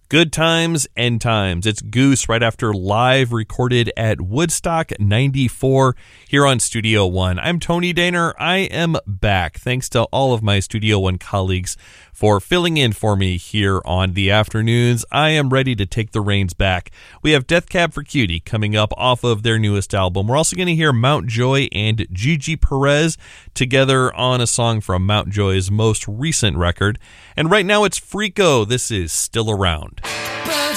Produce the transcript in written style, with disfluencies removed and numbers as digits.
Good times, end times. It's Goose right after Live, recorded at Woodstock 94 here on Studio One. I'm Tony Daner. I am back. Thanks to all of my Studio One colleagues for filling in for me here on the afternoons. I am ready to take the reins back. We have Death Cab for Cutie coming up off of their newest album. We're also going to hear Mountjoy and Gigi Perez together on a song from Mountjoy's most recent record. And right now it's Freako. This is Still Around. But